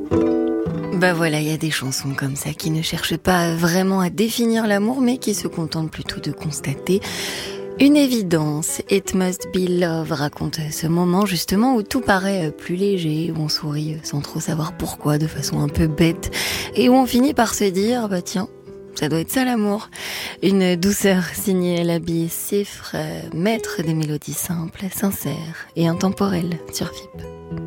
Bah voilà, il y a des chansons comme ça qui ne cherchent pas vraiment à définir l'amour, mais qui se contentent plutôt de constater une évidence. It Must Be Love raconte ce moment justement où tout paraît plus léger, où on sourit sans trop savoir pourquoi, de façon un peu bête, et où on finit par se dire, bah tiens, ça doit être ça l'amour. Une douceur signée Labi Siffre, maître des mélodies simples, sincères et intemporelles sur FIP.